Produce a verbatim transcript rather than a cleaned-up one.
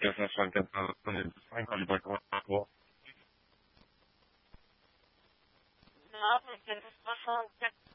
eu jsem šel tenkrát doplnit Stankovi takovou. No, porque no son